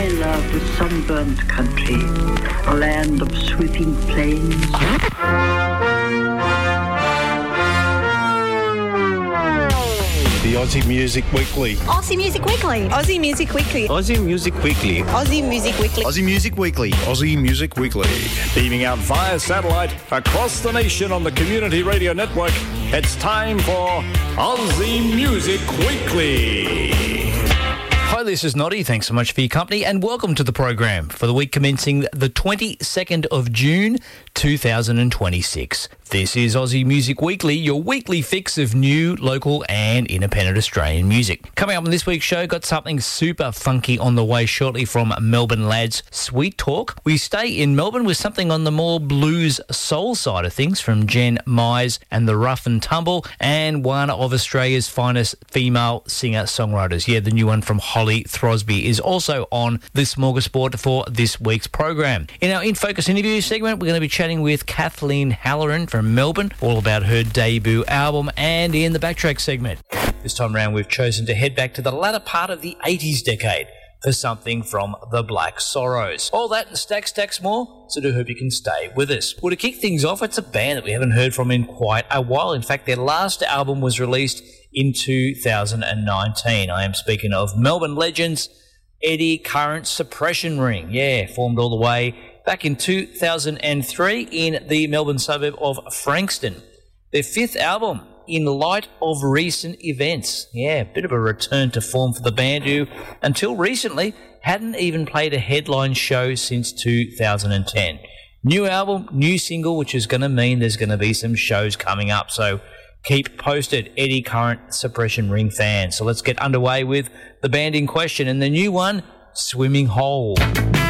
I love the sunburnt country, a land of sweeping plains. The Aussie Music Weekly. Aussie Music Weekly. Aussie Music Weekly. Aussie Music Weekly. Aussie Music Weekly. Aussie Music Weekly. Aussie Music Weekly. Beaming out via satellite across the nation on the Community Radio Network, it's time for Aussie Music Weekly. Hi, this is Noddy. Thanks so much for your company and welcome to the program for the week commencing the 22nd of June 2026. This is Aussie Music Weekly, your weekly fix of new, local and independent Australian music. Coming up on this week's show, got something super funky on the way shortly from Melbourne lads Sweet Talk. We stay in Melbourne with something on the more blues soul side of things from Jen Mize and the Rough and Tumble, and one of Australia's finest female singer-songwriters. Yeah, the new one from Holly Throsby is also on the smorgasbord for this week's program. In our In Focus interview segment, we're going to be chatting with Kathleen Halloran from Melbourne, all about her debut album, and in the Backtrack segment. This time around, we've chosen to head back to the latter part of the 80s decade for something from the Black Sorrows. All that and stacks more, so do hope you can stay with us. Well, to kick things off, it's a band that we haven't heard from in quite a while. In fact, their last album was released in 2019. I am speaking of Melbourne legends Eddie Current Suppression Ring. Yeah, formed all the way back in 2003 in the Melbourne suburb of Frankston. Their fifth album, In Light of Recent Events. Yeah, bit of a return to form for the band who, until recently, hadn't even played a headline show since 2010. New album, new single, which is going to mean there's going to be some shows coming up, so keep posted, Eddie Current Suppression Ring fans. So let's get underway with the band in question and the new one, Swimming Hole.